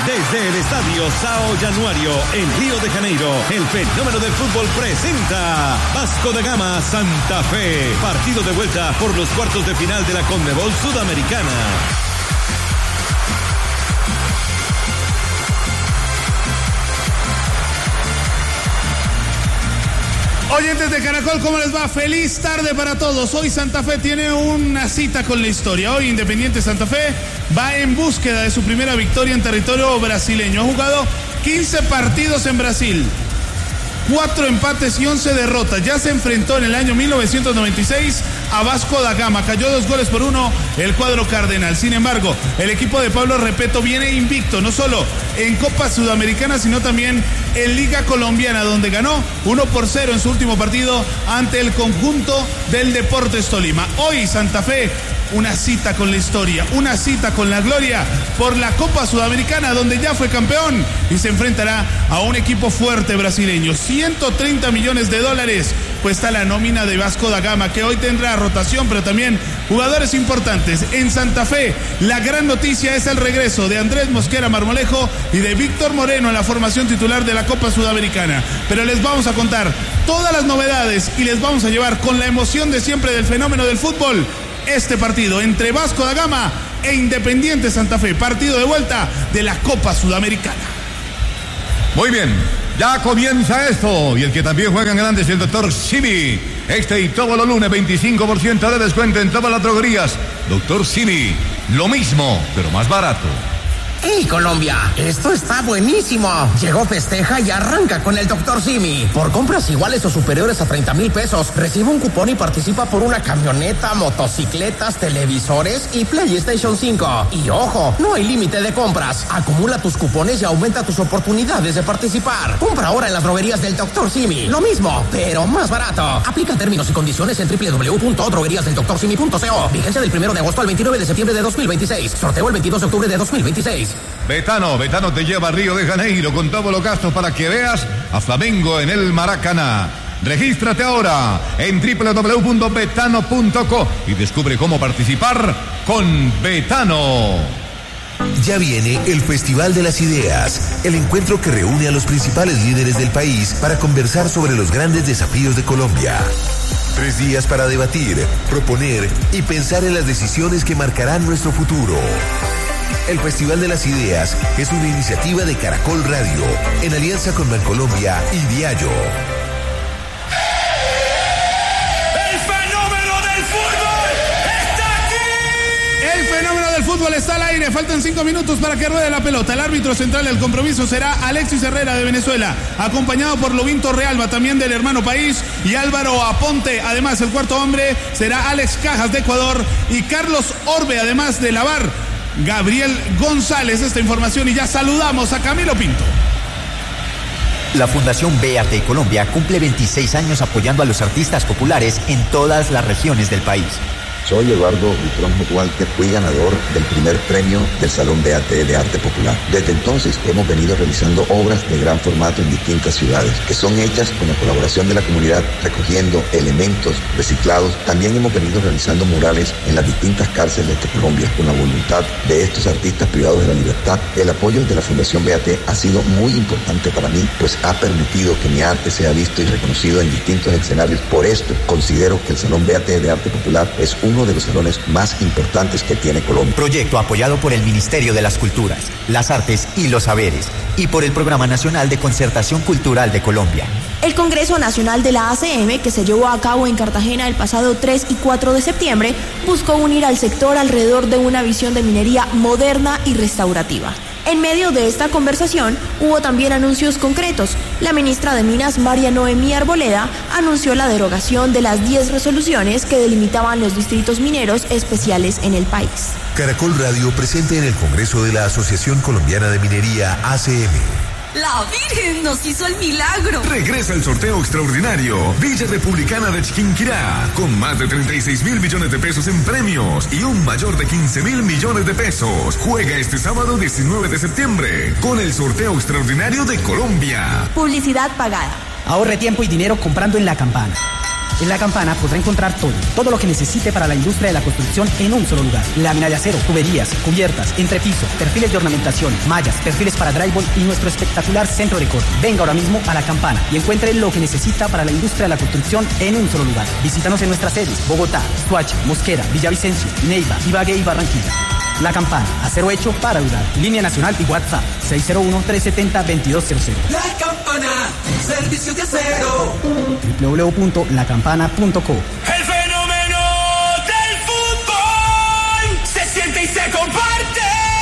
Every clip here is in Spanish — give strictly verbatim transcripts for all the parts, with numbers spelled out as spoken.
Desde el Estadio Sao Januario, en Río de Janeiro, el fenómeno del fútbol presenta Vasco da Gama Santa Fe. Partido de vuelta por los cuartos de final de la Conmebol Sudamericana. Oyentes de Caracol, ¿cómo les va? Feliz tarde para todos. Hoy Santa Fe tiene una cita con la historia. Hoy Independiente Santa Fe va en búsqueda de su primera victoria en territorio brasileño. Ha jugado quince partidos en Brasil, cuatro empates y once derrotas. Ya se enfrentó en el año mil novecientos noventa y seis a Vasco da Gama. Cayó dos goles por uno el cuadro cardenal. Sin embargo, el equipo de Pablo Repeto viene invicto, no solo en Copa Sudamericana, sino también en Liga Colombiana, donde ganó uno por cero en su último partido ante el conjunto del Deportes Tolima. Hoy Santa Fe, una cita con la historia, una cita con la gloria por la Copa Sudamericana, donde ya fue campeón y se enfrentará a un equipo fuerte brasileño. ciento treinta millones de dólares cuesta la nómina de Vasco da Gama, que hoy tendrá rotación, pero también jugadores importantes. En Santa Fe, la gran noticia es el regreso de Andrés Mosquera Marmolejo y de Víctor Moreno en la formación titular de la Copa Sudamericana. Pero les vamos a contar todas las novedades y les vamos a llevar con la emoción de siempre del fenómeno del fútbol este partido entre Vasco da Gama e Independiente Santa Fe, partido de vuelta de la Copa Sudamericana. Muy bien, ya comienza esto, y el que también juega en grande es el doctor Simi. Este y todos los lunes, veinticinco por ciento de descuento en todas las droguerías. doctor Simi, lo mismo, pero más barato. ¡Hey, Colombia! Esto está buenísimo. Llegó Festeja y arranca con el doctor Simi. Por compras iguales o superiores a treinta mil pesos, recibe un cupón y participa por una camioneta, motocicletas, televisores y PlayStation cinco. Y ojo, no hay límite de compras. Acumula tus cupones y aumenta tus oportunidades de participar. Compra ahora en las droguerías del doctor Simi. Lo mismo, pero más barato. Aplica términos y condiciones en doble u doble u doble u punto droguerías del doctor simi punto co. Vigencia del primero de agosto al veintinueve de septiembre de dos mil veintiséis. Sorteo el veintidós de octubre de dos mil veintiséis. Betano, Betano te lleva a Río de Janeiro con todos los gastos para que veas a Flamengo en el Maracaná. Regístrate ahora en doble u doble u doble u punto betano punto co y descubre cómo participar con Betano. Ya viene el Festival de las Ideas, el encuentro que reúne a los principales líderes del país para conversar sobre los grandes desafíos de Colombia. Tres días para debatir, proponer y pensar en las decisiones que marcarán nuestro futuro. El Festival de las Ideas es una iniciativa de Caracol Radio, en alianza con Bancolombia y Diallo. ¡El fenómeno del fútbol está aquí! El fenómeno del fútbol está al aire. Faltan cinco minutos para que ruede la pelota. El árbitro central del compromiso será Alexis Herrera de Venezuela, acompañado por Lobinto Realba, también del hermano país, y Álvaro Aponte. Además, el cuarto hombre será Alex Cajas de Ecuador y Carlos Orbe, además de Lavar Gabriel González. Esta información, y ya saludamos a Camilo Pinto. La Fundación B A T Colombia cumple veintiséis años apoyando a los artistas populares en todas las regiones del país. Soy Eduardo Butrón Walker, fui ganador del primer premio del Salón B A T de Arte Popular. Desde entonces hemos venido realizando obras de gran formato en distintas ciudades, que son hechas con la colaboración de la comunidad, recogiendo elementos reciclados. También hemos venido realizando murales en las distintas cárceles de Colombia, con la voluntad de estos artistas privados de la libertad. El apoyo de la Fundación B A T ha sido muy importante para mí, pues ha permitido que mi arte sea visto y reconocido en distintos escenarios. Por esto, considero que el Salón B A T de Arte Popular es un uno de los salones más importantes que tiene Colombia. Proyecto apoyado por el Ministerio de las Culturas, las Artes y los Saberes y por el Programa Nacional de Concertación Cultural de Colombia. El Congreso Nacional de la A C M, que se llevó a cabo en Cartagena el pasado tres y cuatro de septiembre, buscó unir al sector alrededor de una visión de minería moderna y restaurativa. En medio de esta conversación hubo también anuncios concretos. La ministra de Minas, María Noemí Arboleda, anunció la derogación de las diez resoluciones que delimitaban los distritos mineros especiales en el país. Caracol Radio presente en el Congreso de la Asociación Colombiana de Minería, A C M. La Virgen nos hizo el milagro. Regresa el sorteo extraordinario Villa Republicana de Chiquinquirá, con más de treinta y seis mil millones de pesos en premios y un mayor de quince mil millones de pesos. Juega este sábado diecinueve de septiembre con el sorteo extraordinario de Colombia. Publicidad pagada. Ahorre tiempo y dinero comprando en La Campana. En La Campana podrá encontrar todo, todo lo que necesite para la industria de la construcción en un solo lugar. Lámina de acero, tuberías, cubiertas, entrepiso, perfiles de ornamentación, mallas, perfiles para drywall y nuestro espectacular centro de corte. Venga ahora mismo a La Campana y encuentre lo que necesita para la industria de la construcción en un solo lugar. Visítanos en nuestras sedes: Bogotá, Soacha, Mosquera, Villavicencio, Neiva, Ibagué y Barranquilla. La Campana, acero hecho para durar. Línea nacional y WhatsApp seis cero uno, tres siete cero, dos dos cero cero. La Campana, servicio de acero. doble u doble u doble u punto la campana punto co. El fenómeno del fútbol se siente y se comparte.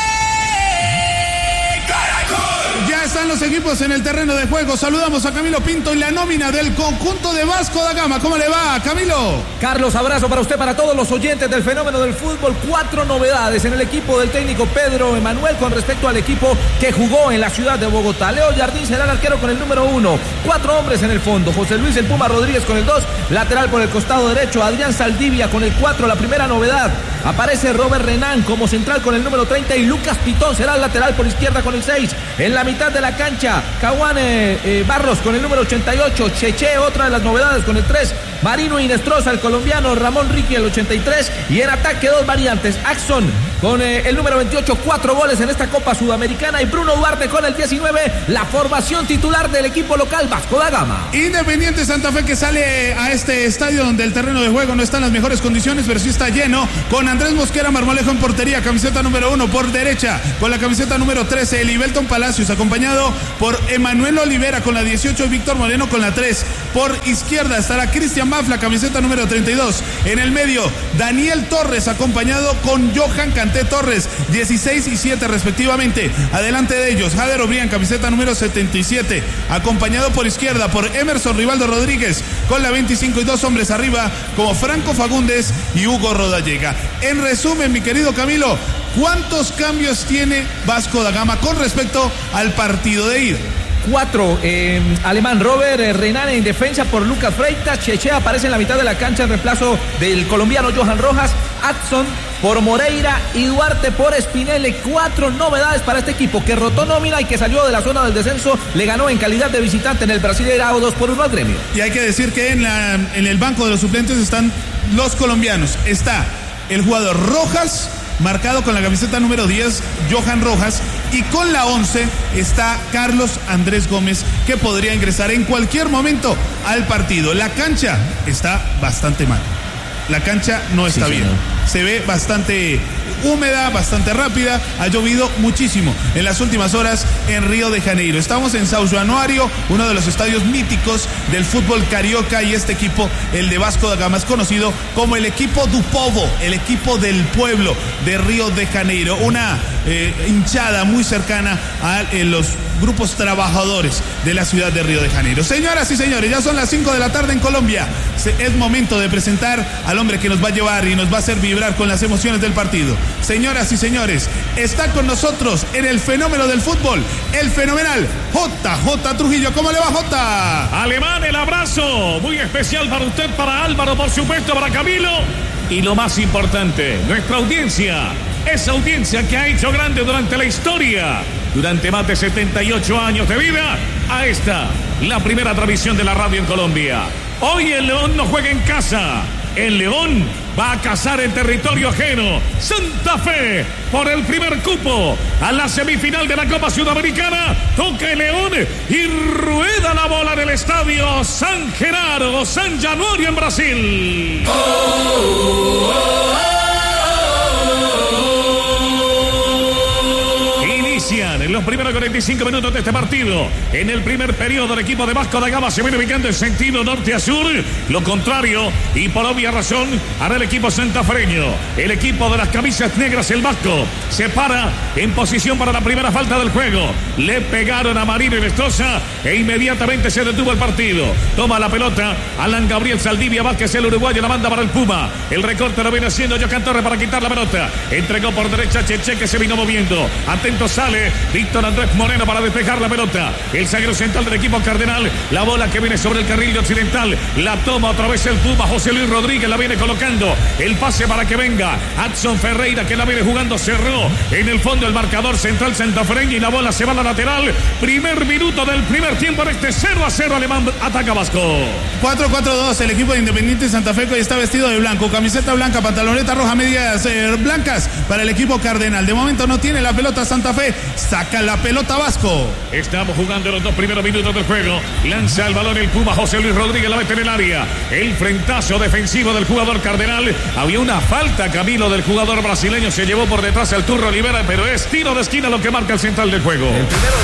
Caracol. Ya están los equipos en el terreno de juego. Saludamos a Camilo Pinto y la nómina del conjunto de Vasco da Gama. ¿Cómo le va, Camilo? Carlos, abrazo para usted, para todos los oyentes del fenómeno del fútbol. Cuatro novedades en el equipo del técnico Pedro Emanuel con respecto al equipo que jugó en la ciudad de Bogotá. Leo Jardín será el arquero con el número uno. Cuatro hombres en el fondo. José Luis El Puma Rodríguez con el dos. Lateral por el costado derecho. Adrián Saldivia con el cuatro. La primera novedad. Aparece Robert Renán como central con el número treinta y Lucas Pitón será el lateral por izquierda con el seis. En la mitad de la cancha, Caguane eh, Barros con el número ochenta y ocho. Cheche, otra de las novedades con el tres. Marino Inestrosa, el colombiano. Ramón Ricky, el ochenta y tres. Y en ataque, dos variantes. Axon con eh, el número veintiocho, cuatro goles en esta Copa Sudamericana. Y Bruno Duarte con el diecinueve, la formación titular del equipo local Vasco da Gama. Independiente Santa Fe que sale a este estadio donde el terreno de juego no está en las mejores condiciones, pero sí está lleno, con Andrés Mosquera Marmolejo en portería, camiseta número uno por derecha, con la camiseta número trece, Elibelton Palacios, acompañado por Emanuel Olivera con la dieciocho y Víctor Moreno con la tres. Por izquierda estará Cristian Mafla, camiseta número treinta y dos. En el medio, Daniel Torres, acompañado con Johan Canté Torres, dieciséis y siete respectivamente. Adelante de ellos, Jader Obrián, camiseta número setenta y siete, acompañado por izquierda por Emerson Rivaldo Rodríguez, con la veinticinco, y dos hombres arriba, como Franco Fagundes y Hugo Rodallega. En resumen, mi querido Camilo, ¿cuántos cambios tiene Vasco da Gama con respecto al partido de ida? Cuatro, eh, alemán Robert eh, Renán en defensa por Lucas Freitas. Cheche aparece en la mitad de la cancha en reemplazo del colombiano Johan Rojas. Adson por Moreira y Duarte por Spinelli. Cuatro novedades para este equipo que rotó nómina y que salió de la zona del descenso. Le ganó en calidad de visitante en el Brasileirao dos por uno al Gremio. Y hay que decir que en, la, en el banco de los suplentes están los colombianos. Está el jugador Rojas, marcado con la camiseta número diez, Johan Rojas, y con la once está Carlos Andrés Gómez, que podría ingresar en cualquier momento al partido. La cancha está bastante mal. La cancha no está sí, bien. Señor. Se ve bastante húmeda, bastante rápida. Ha llovido muchísimo en las últimas horas en Río de Janeiro. Estamos en São Januário, uno de los estadios míticos del fútbol carioca, y este equipo, el de Vasco da Gama, es conocido como el equipo do povo, el equipo del pueblo de Río de Janeiro. Una eh, hinchada muy cercana a eh, los grupos trabajadores de la ciudad de Río de Janeiro. Señoras y señores, ya son las cinco de la tarde en Colombia. Es momento de presentar al hombre que nos va a llevar y nos va a hacer vibrar con las emociones del partido. Señoras y señores, está con nosotros en el fenómeno del fútbol, el fenomenal J J Trujillo. ¿Cómo le va, J? Alemán, el abrazo muy especial para usted, para Álvaro, por supuesto, para Camilo. Y lo más importante, nuestra audiencia, esa audiencia que ha hecho grande durante la historia, durante más de setenta y ocho años de vida, a esta, la primera transmisión de la radio en Colombia. Hoy el León no juega en casa. El León va a cazar en territorio ajeno. Santa Fe, por el primer cupo a la semifinal de la Copa Sudamericana. Toca el León y rueda la bola en el estadio San Genaro, São Januário en Brasil. Oh, oh, oh, oh. En los primeros cuarenta y cinco minutos de este partido, en el primer periodo, el equipo de Vasco da Gama se viene ubicando en sentido norte a sur. Lo contrario, y por obvia razón, hará el equipo santafreño. El equipo de las camisas negras, el Vasco, se para en posición para la primera falta del juego. Le pegaron a Marino Inestrosa e inmediatamente se detuvo el partido. Toma la pelota Alan Gabriel Saldivia Vázquez, el uruguayo, la manda para el Puma. El recorte lo viene haciendo Johan Torres para quitar la pelota. Entregó por derecha Cheche, que se vino moviendo. Atento sale sale Víctor Andrés Moreno para despejar la pelota. El zaguero central del equipo cardenal. La bola que viene sobre el carril de occidental. La toma otra vez el Puma. José Luis Rodríguez la viene colocando. El pase para que venga Adson Ferreira, que la viene jugando. Cerró en el fondo el marcador central santafereño y la bola se va a la lateral. Primer minuto del primer tiempo en este cero a cero alemán. Ataca Vasco. cuatro cuatro dos. El equipo de Independiente Santa Fe, que está vestido de blanco. Camiseta blanca, pantaloneta roja, medias eh, blancas para el equipo cardenal. De momento no tiene la pelota Santa Fe. Saca la pelota Vasco. Estamos jugando los dos primeros minutos del juego. Lanza el balón el Puma. José Luis Rodríguez la mete en el área. El frentazo defensivo del jugador cardenal. Había una falta, Camilo, del jugador brasileño. Se llevó por detrás al Turro Olivera, pero es tiro de esquina lo que marca el central del juego. El primero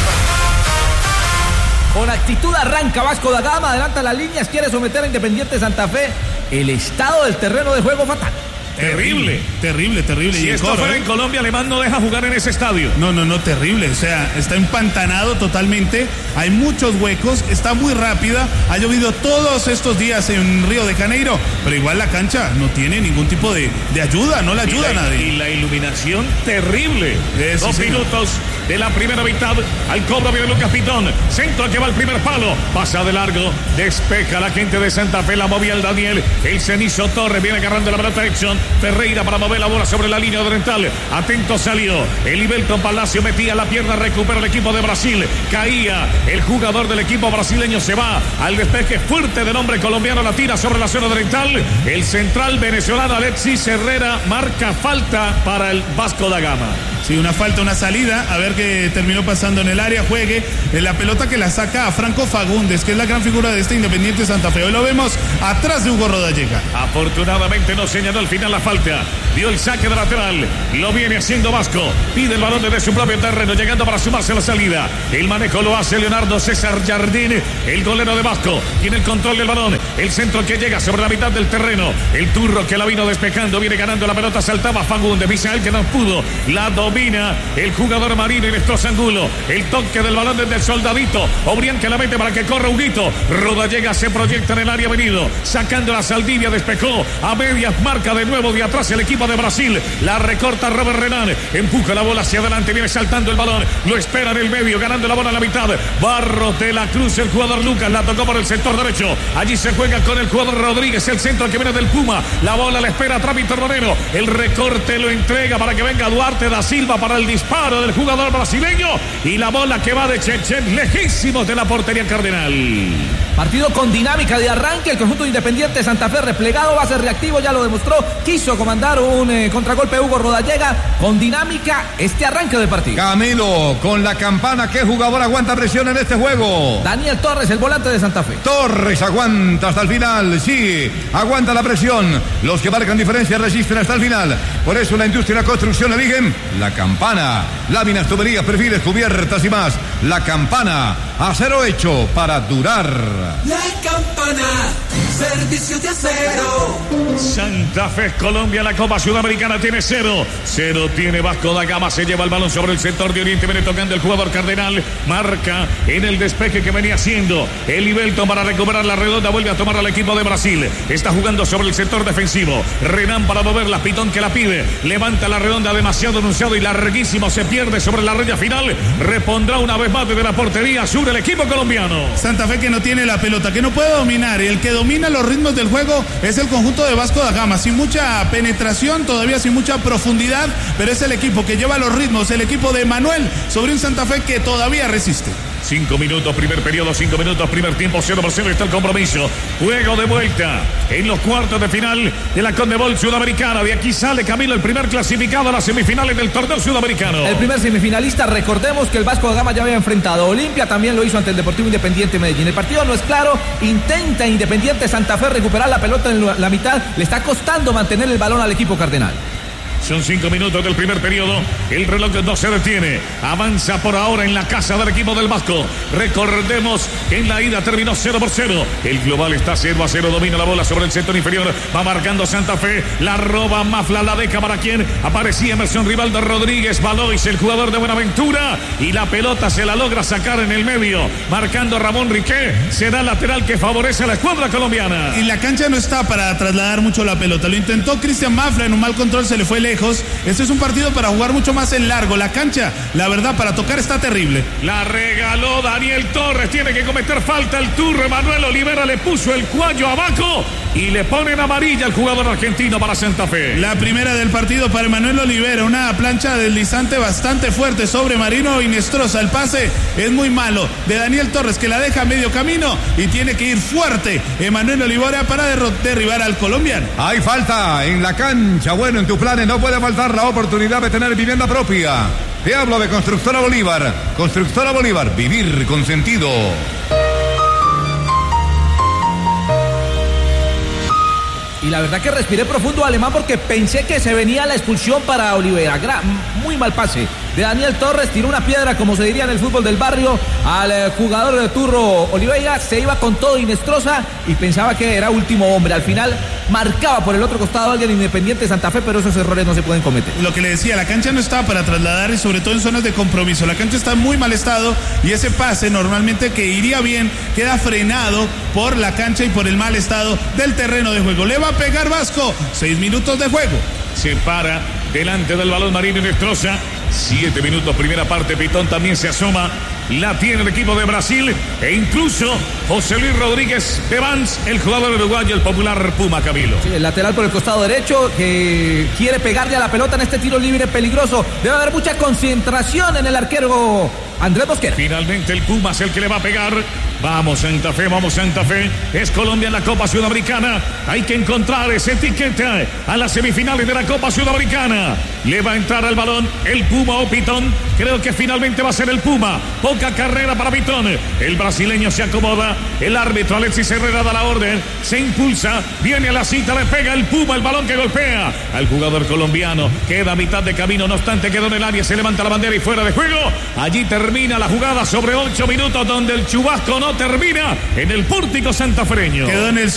Con actitud arranca Vasco da Gama, adelanta las líneas, quiere someter a Independiente Santa Fe. El estado del terreno de juego fatal. Terrible, terrible, terrible. Si y esto coro, fuera ¿eh? en Colombia, Alemán no deja jugar en ese estadio. No, no, no, terrible. O sea, está empantanado totalmente. Hay muchos huecos, está muy rápida. Ha llovido todos estos días en Río de Janeiro, pero igual la cancha no tiene ningún tipo de, de ayuda, no le ayuda y la, a nadie. Y la iluminación terrible. Eh, sí, Dos sí, minutos no. de la primera mitad. Al cobro viene Lucas Pitón. Centro que va al primer palo. Pasa de largo. Despeja la gente de Santa Fe. La movía el Daniel. El Cenizo Torres viene agarrando la pelota. Edson Ferreira para mover la bola sobre la línea oriental. Atento salió. El Ibelton Palacio metía la pierna. Recupera el equipo de Brasil. Caía el jugador del equipo brasileño. Se va al despeje fuerte del hombre colombiano. La tira sobre la zona oriental. El central venezolano Alexis Herrera marca falta para el Vasco da Gama. Sí, una falta, una salida. A ver qué terminó pasando en el área. Juegue en la pelota que la saca a Franco Fagundes, que es la gran figura de este Independiente Santa Fe. Hoy lo vemos atrás de Hugo Rodallega. Afortunadamente no señaló al final la falta. Dio el saque de lateral. Lo viene haciendo Vasco. Pide el balón desde su propio terreno, llegando para sumarse a la salida. El manejo lo hace Leonardo César Jardín, el golero de Vasco. Tiene el control del balón. El centro que llega sobre la mitad del terreno. El Turro que la vino despejando. Viene ganando la pelota. Saltaba Fagundes. Misael que no pudo. La domina el jugador marino y destroza Angulo. El toque del balón desde el soldadito. Obrián que la mete para que corra Huguito. Rodallega se proyecta en el área venido. Sacando la Saldivia. Despejó. A medias marca de nuevo de atrás el equipo de Brasil. La recorta Robert Renan. Empuja la bola hacia adelante. Viene saltando el balón. Lo espera en el medio. Ganando la bola en la mitad. Barros de la Cruz. El jugador Lucas. La tocó por el sector derecho. Allí se juega con el jugador Rodríguez. El centro que viene del Puma. La bola la espera atrás Víctor Moreno. El recorte lo entrega para que venga Duarte da Silva para el disparo del jugador brasileño. Y la bola que va de Chechen. Lejísimos de la portería cardenal. Partido con dinámica de arranque. El conjunto Independiente Santa Fe replegado. Va a ser reactivo. Ya lo demostró. Quiso comandar un eh, contragolpe Hugo Rodallega. Con dinámica este arranque de partido. Camilo, con la campana, ¿qué jugador aguanta presión en este juego? Daniel Torres, el volante de Santa Fe. Torres aguanta hasta el final. Sí, aguanta la presión. Los que marcan diferencia resisten hasta el final. Por eso la industria y la construcción eligen la campana. Láminas, tuberías, perfiles, cubiertas y más. La campana, acero hecho para durar. La campana, servicio de acero. Santa Fe, Colombia, la Copa Sudamericana tiene cero. Cero tiene Vasco da Gama. Se lleva el balón sobre el sector de Oriente. Viene tocando el jugador cardenal. Marca en el despeje que venía haciendo el Ibelton para recuperar la redonda. Vuelve a tomar al equipo de Brasil. Está jugando sobre el sector defensivo. Renan para moverla. Pitón que la pide. Levanta la redonda demasiado anunciado y larguísimo. Se pierde sobre la raya final. Repondrá una vez más desde la portería sur el equipo colombiano. Santa Fe que no tiene la pelota, que no puede dominar. Y el que domina los ritmos del juego es el conjunto de Vasco da Gama. Sin mucha penetración, todavía sin mucha profundidad, pero es el equipo que lleva los ritmos, el equipo de Manuel sobre un Santa Fe que todavía resiste. Cinco minutos, primer periodo, cinco minutos, primer tiempo, cero por cero está el compromiso. Juego de vuelta en los cuartos de final de la Conmebol Sudamericana. De aquí sale Camilo, el primer clasificado a las semifinales del torneo sudamericano. El primer semifinalista, recordemos que el Vasco da Gama ya había enfrentado a Olimpia, también lo hizo ante el Deportivo Independiente Medellín. El partido no es claro, intenta Independiente Santa Fe recuperar la pelota en la mitad, le está costando mantener el balón al equipo cardenal. Son cinco minutos del primer periodo. El reloj no se detiene. Avanza por ahora en la casa del equipo del Vasco. Recordemos que en la ida terminó cero por cero. El global está cero a cero. Domina la bola sobre el sector inferior. Va marcando Santa Fe. La roba Mafla. La deja para quien aparecía Emerson Rivaldo Rodríguez. Valois, el jugador de Buenaventura. Y la pelota se la logra sacar en el medio. Marcando Ramón Riqué. Será lateral que favorece a la escuadra colombiana. Y la cancha no está para trasladar mucho la pelota. Lo intentó Cristian Mafla. En un mal control se le fue lejos. lejos. Este es un partido para jugar mucho más en largo. La cancha, la verdad, para tocar está terrible. La regaló Daniel Torres. Tiene que cometer falta el turro. Emanuel Olivera le puso el cuello abajo y le ponen amarilla al jugador argentino para Santa Fe. La primera del partido para Emanuel Olivera. Una plancha deslizante bastante fuerte sobre Marino Inestrosa. El pase es muy malo de Daniel Torres, que la deja a medio camino y tiene que ir fuerte Emanuel Olivera para derribar al colombiano. Hay falta en la cancha. Bueno, en tus planes no puede faltar la oportunidad de tener vivienda propia. Te hablo de Constructora Bolívar. Constructora Bolívar, vivir con sentido. Y la verdad que respiré profundo, Alemán, porque pensé que se venía la expulsión para Olivera. Gra- muy mal pase de Daniel Torres, tiró una piedra, como se diría en el fútbol del barrio, al eh, jugador de turro Olivera. Se iba con todo Inestrosa y pensaba que era último hombre. Al final marcaba por el otro costado alguien Independiente de Santa Fe, pero esos errores no se pueden cometer. Lo que le decía, la cancha no está para trasladar, y sobre todo en zonas de compromiso. La cancha está en muy mal estado y ese pase normalmente que iría bien queda frenado por la cancha y por el mal estado del terreno de juego. Le va a pegar Vasco, seis minutos de juego. Se para delante del balón Marino Inestrosa. Siete minutos, primera parte. Pitón también se asoma. La tiene el equipo de Brasil. E incluso José Luis Rodríguez Bevans, el jugador uruguayo, el popular Puma, Camilo. Sí, el lateral por el costado derecho, que quiere pegarle a la pelota en este tiro libre peligroso. Debe haber mucha concentración en el arquero Andrés Mosquera. Finalmente el Puma es el que le va a pegar. Vamos Santa Fe, vamos Santa Fe. Es Colombia en la Copa Sudamericana. Hay que encontrar ese etiqueta a las semifinales de la Copa Sudamericana. Le va a entrar al balón el Puma o Pitón. Creo que finalmente va a ser el Puma. Poca carrera para Pitón. El brasileño se acomoda. El árbitro Alexis Herrera da la orden. Se impulsa. Viene a la cita. Le pega el Puma. El balón que golpea al jugador colombiano. Queda a mitad de camino. No obstante, quedó en el área. Se levanta la bandera y fuera de juego. Allí termina la jugada sobre ocho minutos, donde el chubasco no termina en el pórtico santafereño. Quedó en el